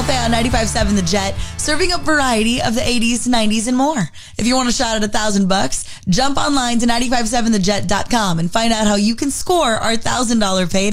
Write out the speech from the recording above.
buffet on 95.7 The Jet, serving up variety of the 80s, 90s, and more. If you want a shot at $1,000, jump online to 957thejet.com and find out how you can score our $1,000 payday.